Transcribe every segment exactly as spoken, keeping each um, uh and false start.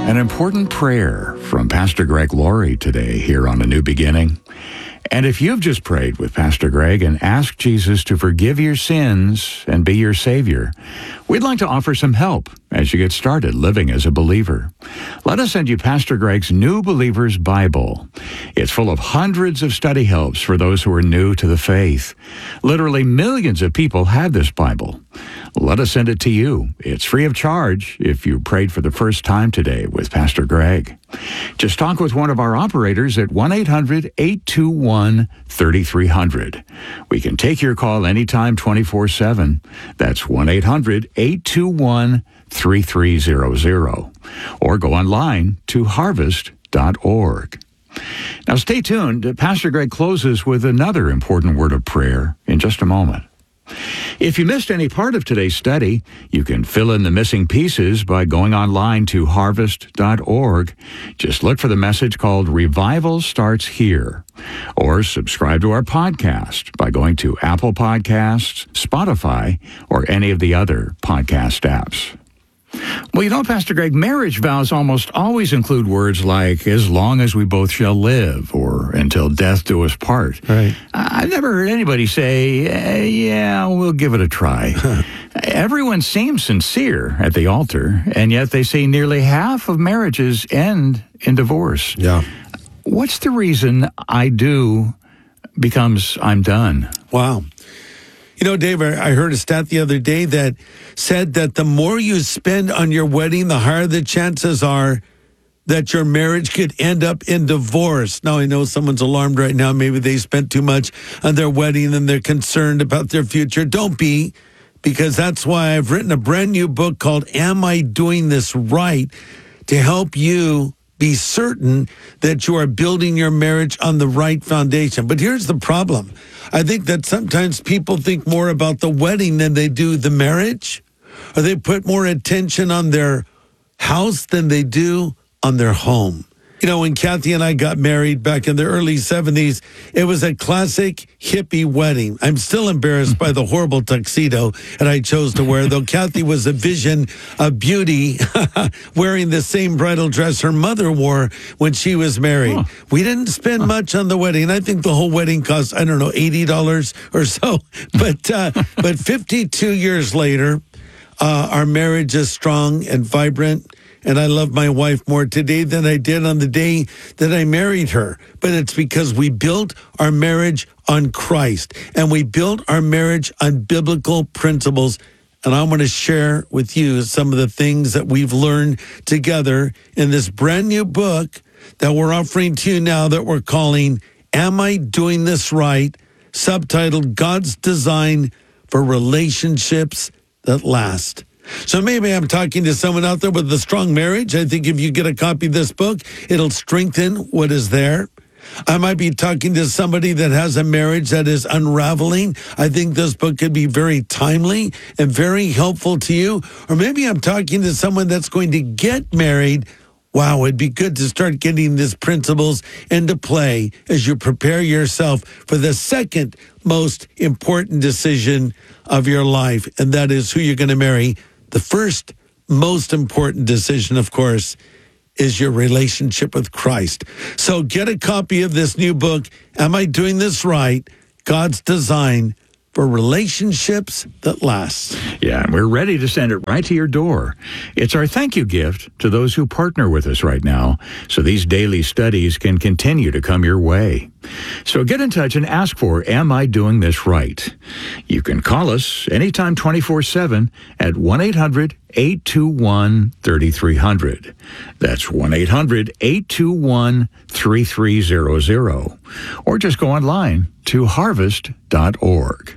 An important prayer from Pastor Greg Laurie today here on A New Beginning. And if you've just prayed with Pastor Greg and asked Jesus to forgive your sins and be your Savior, we'd like to offer some help as you get started living as a believer. Let us send you Pastor Greg's New Believer's Bible. It's full of hundreds of study helps for those who are new to the faith. Literally millions of people have this Bible. Let us send it to you. It's free of charge if you prayed for the first time today with Pastor Greg. Just talk with one of our operators at one eight hundred eight two one three three zero zero. We can take your call anytime twenty-four seven. That's one eight hundred eight two one three three zero zero. Or go online to harvest dot org. Now stay tuned. Pastor Greg closes with another important word of prayer in just a moment. If you missed any part of today's study, you can fill in the missing pieces by going online to harvest dot org. Just look for the message called Revival Starts Here. Or subscribe to our podcast by going to Apple Podcasts, Spotify, or any of the other podcast apps. Well, you know, Pastor Greg, marriage vows almost always include words like, as long as we both shall live, or until death do us part. Right. I've never heard anybody say, eh, yeah, we'll give it a try. Everyone seems sincere at the altar, and yet they say nearly half of marriages end in divorce. Yeah. What's the reason I do becomes I'm done? Wow. You know, Dave, I heard a stat the other day that said that the more you spend on your wedding, the higher the chances are that your marriage could end up in divorce. Now, I know someone's alarmed right now. Maybe they spent too much on their wedding and they're concerned about their future. Don't be, because that's why I've written a brand new book called Am I Doing This Right? To help you be certain that you are building your marriage on the right foundation. But here's the problem. I think that sometimes people think more about the wedding than they do the marriage, or they put more attention on their house than they do on their home. You know, when Kathy and I got married back in the early seventies, it was a classic hippie wedding. I'm still embarrassed by the horrible tuxedo that I chose to wear, though Kathy was a vision of beauty wearing the same bridal dress her mother wore when she was married. Huh. We didn't spend huh. much on the wedding. I think the whole wedding cost, I don't know, eighty dollars or so. But, uh, but fifty-two years later, uh, our marriage is strong and vibrant. And I love my wife more today than I did on the day that I married her. But it's because we built our marriage on Christ, and we built our marriage on biblical principles. And I want to share with you some of the things that we've learned together in this brand new book that we're offering to you now that we're calling Am I Doing This Right? Subtitled God's Design for Relationships That Last. So maybe I'm talking to someone out there with a strong marriage. I think if you get a copy of this book, it'll strengthen what is there. I might be talking to somebody that has a marriage that is unraveling. I think this book could be very timely and very helpful to you. Or maybe I'm talking to someone that's going to get married. Wow, it'd be good to start getting these principles into play as you prepare yourself for the second most important decision of your life, and that is who you're going to marry. The first most important decision, of course, is your relationship with Christ. So get a copy of this new book, Am I Doing This Right? God's Design for Relationships That Last. Yeah, and we're ready to send it right to your door. It's our thank you gift to those who partner with us right now, so these daily studies can continue to come your way. So get in touch and ask for Am I Doing This Right? You can call us anytime twenty-four seven at one eight hundred eight two one three three zero zero. That's one eight hundred eight two one three three zero zero. Or just go online to harvest dot org.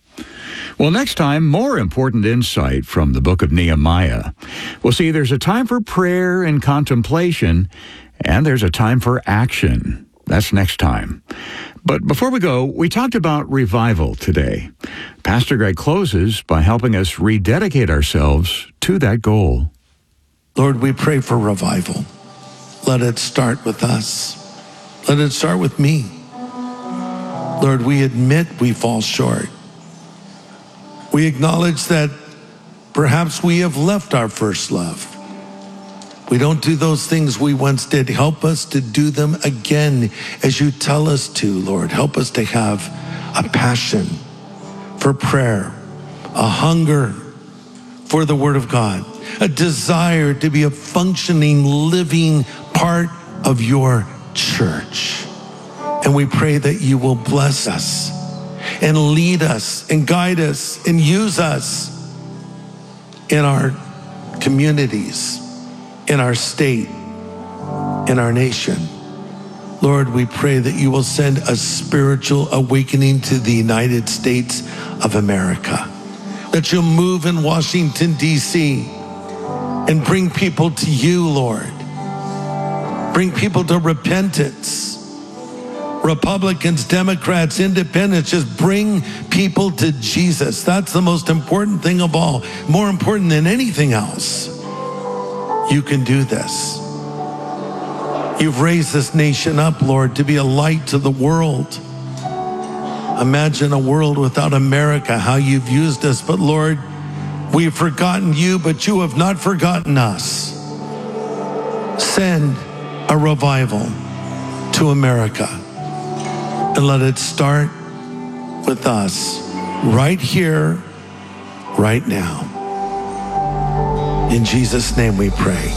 Well, next time, more important insight from the book of Nehemiah. We'll see there's a time for prayer and contemplation, and there's a time for action. That's next time. But before we go, we talked about revival today. Pastor Greg closes by helping us rededicate ourselves to that goal. Lord, we pray for revival. Let it start with us. Let it start with me. Lord, we admit we fall short. We acknowledge that perhaps we have left our first love. We don't do those things we once did. Help us to do them again as you tell us to, Lord. Help us to have a passion for prayer, a hunger for the Word of God, a desire to be a functioning, living part of your church. And we pray that you will bless us and lead us and guide us and use us in our communities, in our state, in our nation. Lord, we pray that you will send a spiritual awakening to the United States of America, that you'll move in Washington, D C and bring people to you, Lord. Bring people to repentance. Republicans, Democrats, Independents, just bring people to Jesus. That's the most important thing of all, more important than anything else. You can do this. You've raised this nation up, Lord, to be a light to the world. Imagine a world without America, how you've used us. But Lord, we've forgotten you, but you have not forgotten us. Send a revival to America. And let it start with us right here, right now. In Jesus' name we pray.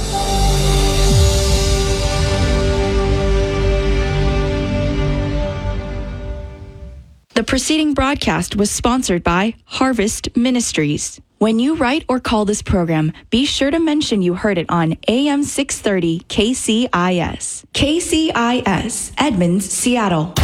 The preceding broadcast was sponsored by Harvest Ministries. When you write or call this program, be sure to mention you heard it on A M six thirty K C I S. K C I S, Edmonds, Seattle.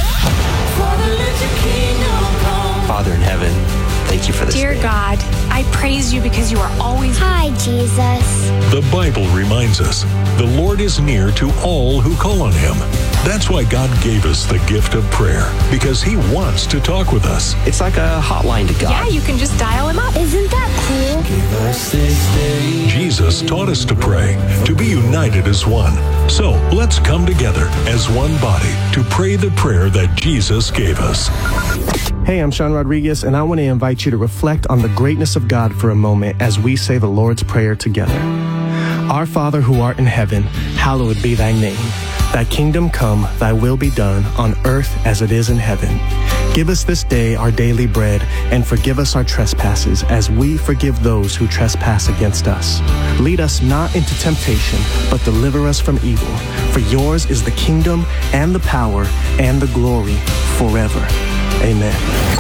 Father in heaven, thank you for this Dear day. God, I praise you because you are always... Hi, Jesus. The Bible reminds us the Lord is near to all who call on him. That's why God gave us the gift of prayer, because he wants to talk with us. It's like a hotline to God. Yeah, you can just dial him up. Isn't that cool? Jesus taught us to pray, to be united as one. So let's come together as one body to pray the prayer that Jesus gave us. Hey, I'm Sean Rodriguez, and I want to invite you to reflect on the greatness of God for a moment as we say the Lord's Prayer together. Our Father who art in heaven, hallowed be thy name. Thy kingdom come, thy will be done, on earth as it is in heaven. Give us this day our daily bread, and forgive us our trespasses, as we forgive those who trespass against us. Lead us not into temptation, but deliver us from evil. For yours is the kingdom, and the power, and the glory, forever. Amen.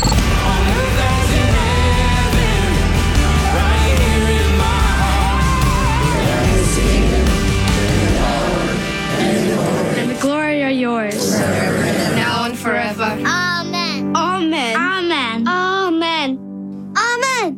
Yours. Now and forever. Amen. Amen. Amen. Amen. Amen.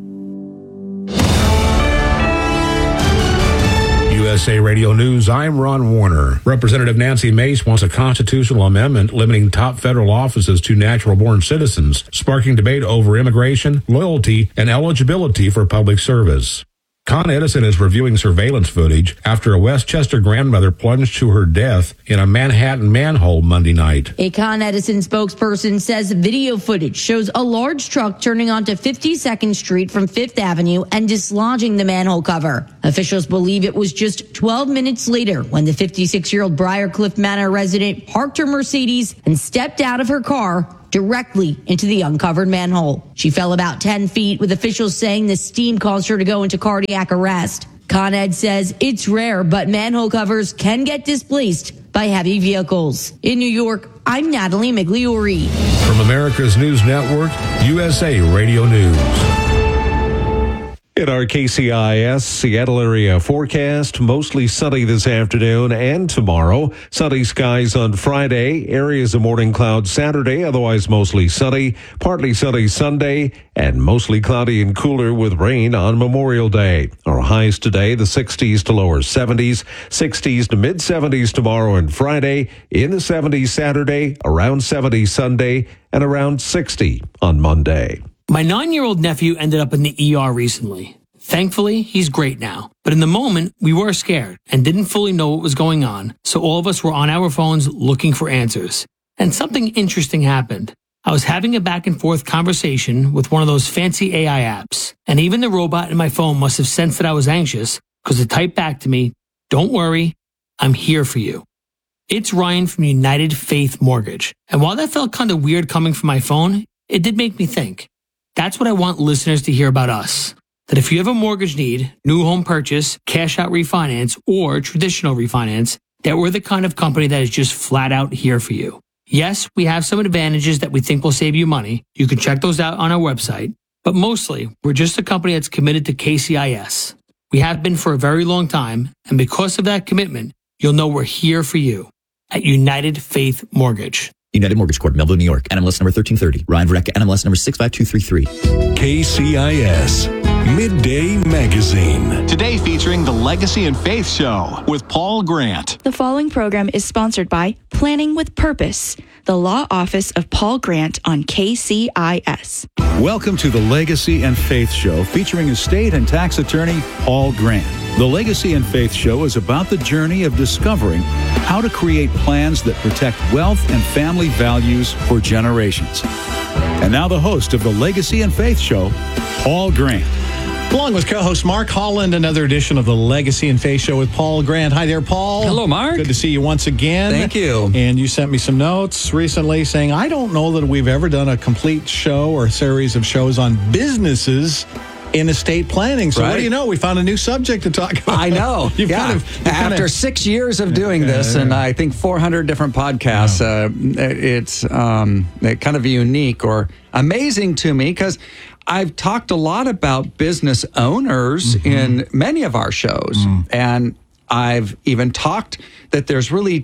U S A Radio News, I'm Ron Warner. Representative Nancy Mace wants a constitutional amendment limiting top federal offices to natural-born citizens, sparking debate over immigration, loyalty, and eligibility for public service. Con Edison is reviewing surveillance footage after a Westchester grandmother plunged to her death in a Manhattan manhole Monday night. A Con Edison spokesperson says video footage shows a large truck turning onto fifty-second Street from Fifth Avenue and dislodging the manhole cover. Officials believe it was just twelve minutes later when the fifty-six-year-old Briarcliff Manor resident parked her Mercedes and stepped out of her car directly into the uncovered manhole. She fell about ten feet, with officials saying the steam caused her to go into cardiac arrest. Con Ed says it's rare, but manhole covers can get displaced by heavy vehicles. In New York, I'm Natalie Migliori. From America's News Network, U S A Radio News. In our K C I S Seattle area forecast, mostly sunny this afternoon and tomorrow. Sunny skies on Friday, areas of morning clouds Saturday, otherwise mostly sunny, partly sunny Sunday, and mostly cloudy and cooler with rain on Memorial Day. Our highs today, the sixties to lower seventies, sixties to mid seventies tomorrow and Friday, in the seventies Saturday, around seventy Sunday, and around sixty on Monday. My nine-year-old nephew ended up in the E R recently. Thankfully, he's great now. But in the moment, we were scared and didn't fully know what was going on, so all of us were on our phones looking for answers. And something interesting happened. I was having a back-and-forth conversation with one of those fancy A I apps, and even the robot in my phone must have sensed that I was anxious, because it typed back to me, Don't worry, I'm here for you. It's Ryan from United Faith Mortgage. And while that felt kind of weird coming from my phone, it did make me think. That's what I want listeners to hear about us. That if you have a mortgage need, new home purchase, cash out refinance, or traditional refinance, that we're the kind of company that is just flat out here for you. Yes, we have some advantages that we think will save you money. You can check those out on our website. But mostly, we're just a company that's committed to K C I S. We have been for a very long time, and because of that commitment, you'll know we're here for you at United Faith Mortgage. United Mortgage Corp, Melville, New York. N M L S number thirteen thirty. Ryan Vreck, N M L S number six five two three three. K C I S Midday Magazine. Today featuring the Legacy and Faith Show with Paul Grant. The following program is sponsored by Planning with Purpose, the law office of Paul Grant on K C I S. Welcome to the Legacy and Faith Show featuring estate and tax attorney Paul Grant. The Legacy and Faith Show is about the journey of discovering how to create plans that protect wealth and family values for generations. And now the host of the Legacy and Faith Show, Paul Grant. Along with co-host Mark Holland, another edition of the Legacy and Faith Show with Paul Grant. Hi there, Paul. Hello, Mark. Good to see you once again. Thank you. And you sent me some notes recently saying, I don't know that we've ever done a complete show or series of shows on businesses in estate planning. So right. What do you know? We found a new subject to talk about. I know. You've yeah. kind of, you've After kind of, six years of doing this, and I think four hundred different podcasts, uh, it's um, kind of unique or amazing to me because I've talked a lot about business owners mm-hmm. in many of our shows. Mm. And I've even talked that there's really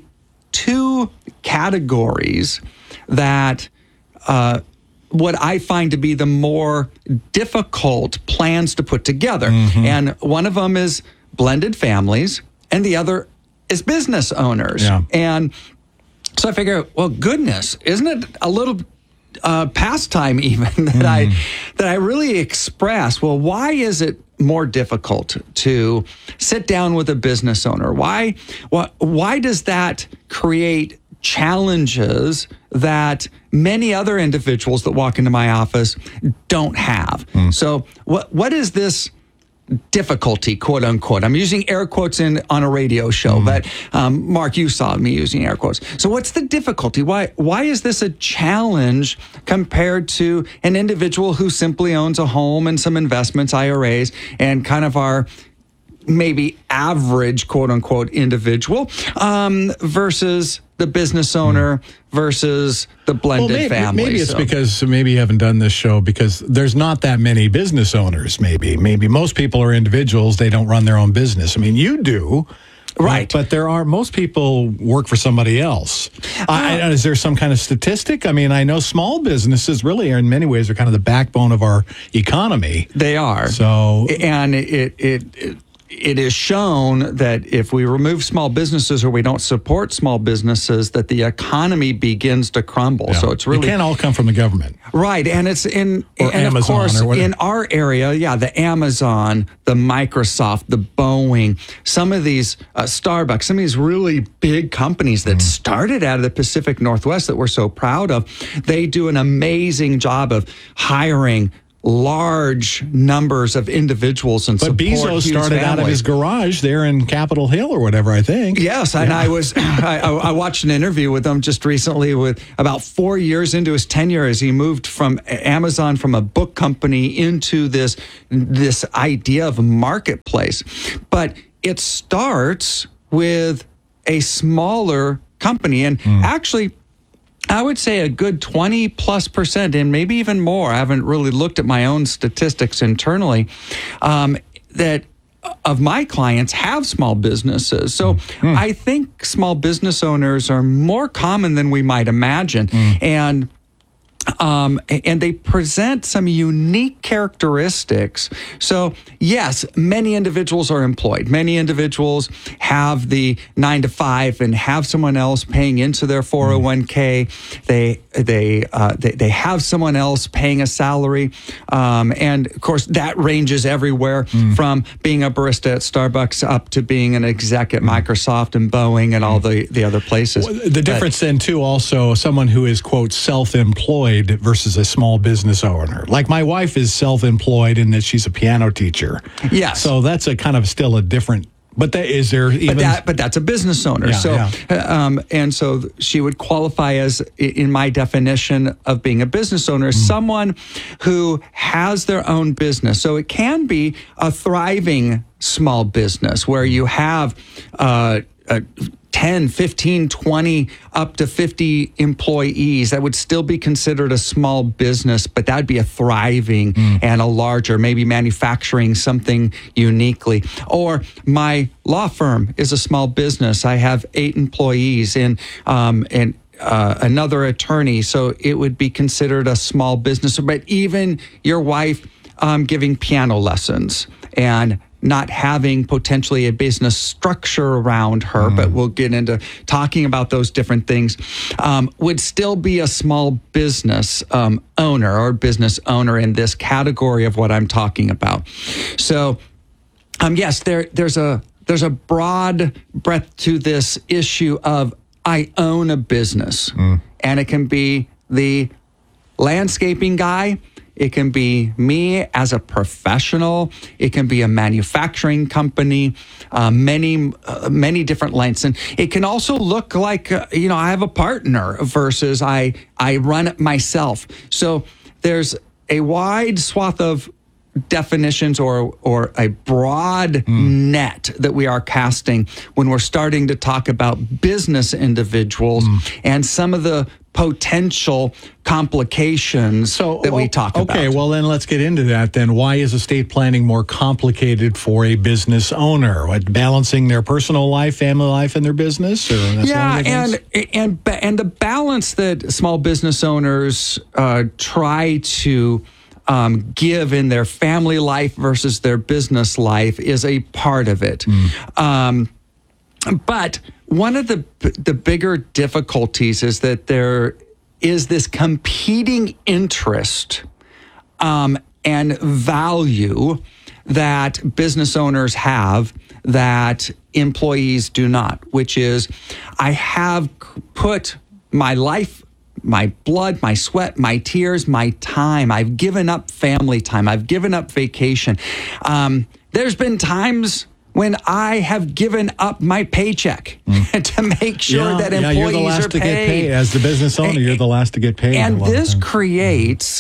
two categories that uh, what I find to be the more difficult plans to put together. Mm-hmm. And one of them is blended families, and the other is business owners. Yeah. And so I figure, well, goodness, isn't it a little uh, pastime even that mm. I that I really express? Well, why is it more difficult to sit down with a business owner? Why? Why, why does that create challenges that many other individuals that walk into my office don't have? Mm. So what what is this difficulty, quote unquote? I'm using air quotes in on a radio show, mm. but um, Mark, you saw me using air quotes. So what's the difficulty? Why why is this a challenge compared to an individual who simply owns a home and some investments, I R As, and kind of our maybe average, quote unquote, individual um, versus the business owner versus the blended well, maybe, family? Maybe it's so. because maybe you haven't done this show because there's not that many business owners, maybe. Maybe most people are individuals. They don't run their own business. I mean, you do. Right. But there are, most people work for somebody else. Uh, I, is there some kind of statistic? I mean, I know small businesses really are in many ways are kind of the backbone of our economy. They are. So, and it, it, it It is shown that if we remove small businesses or we don't support small businesses, that the economy begins to crumble. Yeah. So it's really it can't all come from the government, right? And it's in or and Amazon of course or in our area, yeah, the Amazon, the Microsoft, the Boeing, some of these uh, Starbucks, some of these really big companies that mm. started out of the Pacific Northwest that we're so proud of. They do an amazing job of hiring large numbers of individuals and but support Bezos started families. out of his garage there in Capitol Hill or whatever, I think. Yes, and yeah. I was I, I watched an interview with him just recently with about four years into his tenure as he moved from Amazon, from a book company, into this this idea of a marketplace. But it starts with a smaller company, and mm. actually I would say a good twenty plus percent, and maybe even more. I haven't really looked at my own statistics internally, um, that of my clients have small businesses. So mm. I think small business owners are more common than we might imagine. Mm. And Um, and they present some unique characteristics. So, yes, many individuals are employed. Many individuals have the nine to five and have someone else paying into their four oh one k. They they uh, they, they have someone else paying a salary, um, and of course that ranges everywhere mm. from being a barista at Starbucks up to being an exec at Microsoft and Boeing and all the the other places. Well, the difference but, then too, also someone who is quote self-employed versus a small business owner. Like my wife is self-employed in that she's a piano teacher. Yes. So that's a kind of still a different But that is there even but that but that's a business owner. Yeah, so yeah. Um, and so she would qualify as, in my definition of being a business owner, mm. someone who has their own business. So it can be a thriving small business where you have uh, a ten, fifteen, twenty, up to fifty employees. That would still be considered a small business, but that would be a thriving mm. and a larger, maybe manufacturing something uniquely. Or my law firm is a small business. I have eight employees and, um, and uh, another attorney. So it would be considered a small business. But even your wife um, giving piano lessons and not having potentially a business structure around her, mm. but we'll get into talking about those different things, um, would still be a small business um, owner or business owner in this category of what I'm talking about. So, um, yes, there there's a there's a broad breadth to this issue of I own a business, mm. and it can be the landscaping guy. It can be me as a professional. It can be a manufacturing company, uh, many, uh, many different lengths. And it can also look like, uh, you know, I have a partner versus I, I run it myself. So there's a wide swath of definitions or or a broad mm. net that we are casting when we're starting to talk about business individuals mm. and some of the potential complications so, that we talk okay, about. Okay, well then let's get into that then. Why is estate planning more complicated for a business owner? What, balancing their personal life, family life, and their business? Or that's yeah, and, and and the balance that small business owners uh, try to Um, give in their family life versus their business life is a part of it. Mm. Um, but one of the the bigger difficulties is that there is this competing interest um, and value that business owners have that employees do not, which is I have put my life, my blood, my sweat, my tears, my time. I've given up family time. I've given up vacation. Um, there's been times when I have given up my paycheck mm. to make sure yeah, that yeah, employees you're the last are to paid. Get paid. As the business owner, and, you're the last to get paid. And this creates,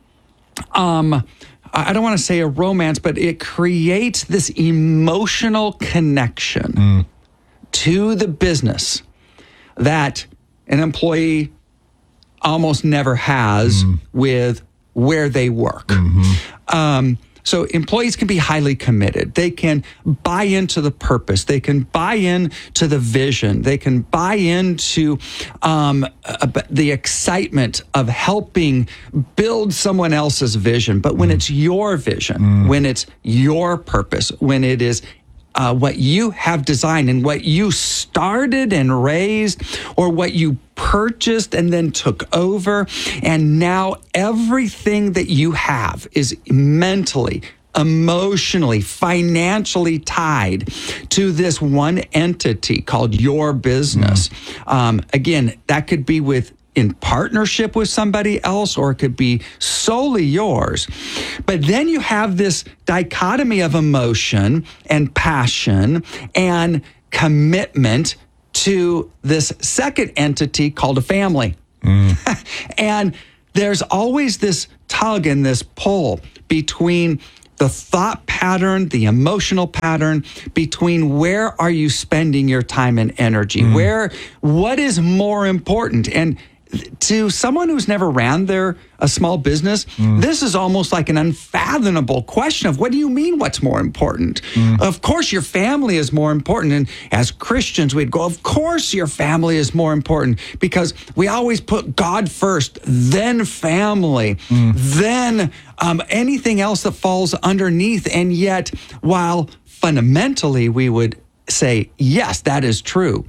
um, I don't want to say a romance, but it creates this emotional connection mm. to the business that an employee almost never has mm. with where they work. Mm-hmm. Um, so employees can be highly committed. They can buy into the purpose. They can buy in to the vision. They can buy into um, uh, the excitement of helping build someone else's vision. But when mm. it's your vision, mm. when it's your purpose, when it is Uh, what you have designed and what you started and raised, or what you purchased and then took over, and now everything that you have is mentally, emotionally, financially tied to this one entity called your business. Mm. Um, again, that could be with in partnership with somebody else, or it could be solely yours. But then you have this dichotomy of emotion and passion and commitment to this second entity called a family. Mm. And there's always this tug and this pull between the thought pattern, the emotional pattern, between where are you spending your time and energy? Mm. Where, what is more important? And to someone who's never ran their a small business, mm. this is almost like an unfathomable question of what do you mean what's more important? Mm. Of course your family is more important. And as Christians, we'd go, of course your family is more important, because we always put God first, then family, mm. then um, anything else that falls underneath. And yet, while fundamentally we would say, yes, that is true,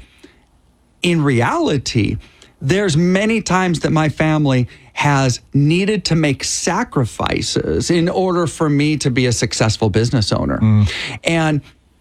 in reality, there's many times that my family has needed to make sacrifices in order for me to be a successful business owner. Mm. And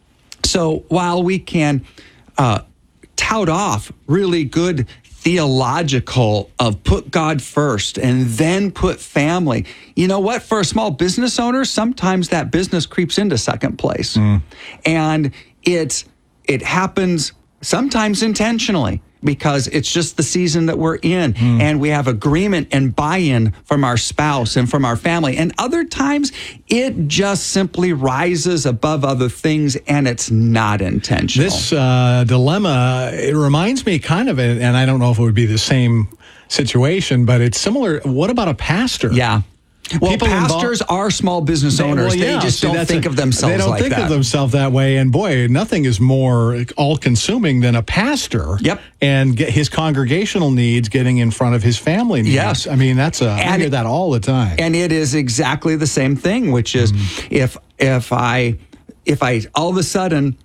so while we can uh, tout off really good theological of put God first and then put family, you know what? For a small business owner, sometimes that business creeps into second place. Mm. And It's it happens sometimes intentionally, because it's just the season that we're in, mm. and we have agreement and buy-in from our spouse and from our family. And other times, it just simply rises above other things, and it's not intentional. This uh, dilemma, it reminds me kind of, and I don't know if it would be the same situation, but it's similar. What about a pastor? Yeah. Well, People pastors involved, are small business owners. They, well, yeah, they just see, don't think a, of themselves like that. They don't like think that. of themselves that way. And boy, nothing is more all-consuming than a pastor. Yep. And get his congregational needs getting in front of his family needs. Yes. I mean, that's a, and I hear that all the time. And it is exactly the same thing, which is mm. if if I if I all of a sudden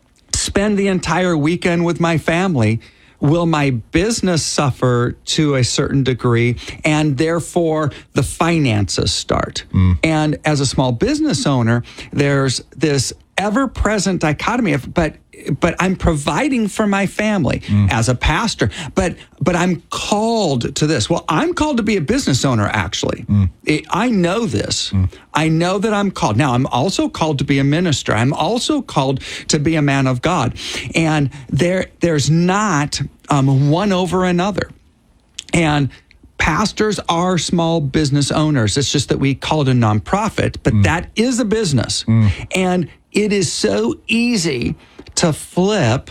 spend the entire weekend with my family, will my business suffer to a certain degree, and therefore the finances start? Mm. And as a small business owner, there's this ever-present dichotomy of, but but I'm providing for my family mm. as a pastor, but but I'm called to this. Well, I'm called to be a business owner, actually. Mm. It, I know this. Mm. I know that I'm called. Now, I'm also called to be a minister. I'm also called to be a man of God. And there there's not um, one over another. And pastors are small business owners. It's just that we call it a nonprofit, but mm. that is a business. Mm. And it is so easy to flip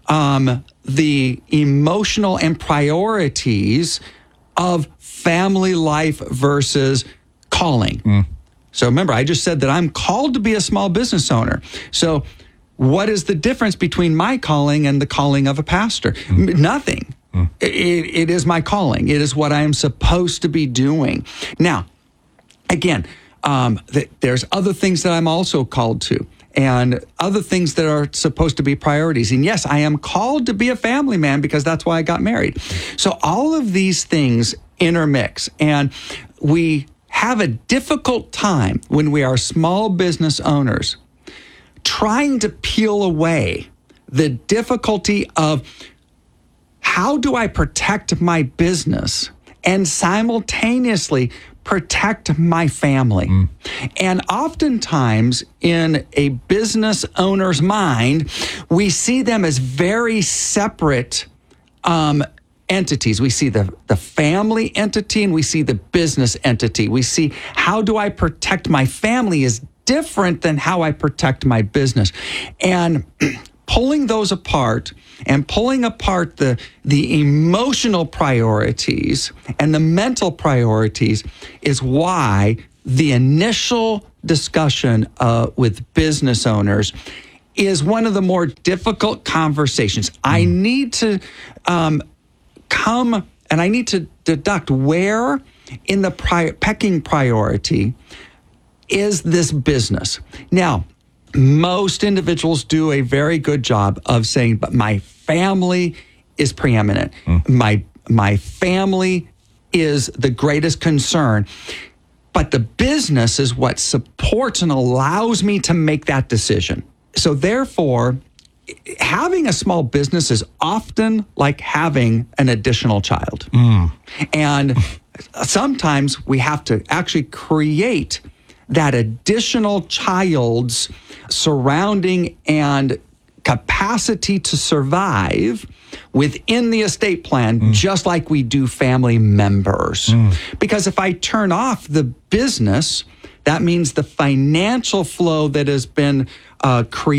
um, the emotional and priorities of family life versus calling. Mm. So remember, I just said that I'm called to be a small business owner. So what is the difference between my calling and the calling of a pastor? Mm. Nothing. Mm. It, it is my calling. It is what I am supposed to be doing. Now, again, um, th- there's other things that I'm also called to, and other things that are supposed to be priorities. And yes, I am called to be a family man because that's why I got married. So all of these things intermix, and we have a difficult time when we are small business owners trying to peel away the difficulty of how do I protect my business and simultaneously protect my family. Mm. And oftentimes in a business owner's mind, we see them as very separate um, entities. We see the, the family entity and we see the business entity. We see how do I protect my family is different than how I protect my business. And pulling those apart and pulling apart the, the emotional priorities and the mental priorities is why the initial discussion uh, with business owners is one of the more difficult conversations. Mm. I need to um, come and I need to deduct where in the pri- pecking priority is this business. Now, most individuals do a very good job of saying, but my family is preeminent. Mm. My my family is the greatest concern. But the business is what supports and allows me to make that decision. So therefore, having a small business is often like having an additional child. Mm. And sometimes we have to actually create that additional child's surrounding and capacity to survive within the estate plan, mm. just like we do family members. Mm. Because if I turn off the business, that means the financial flow that has been uh, created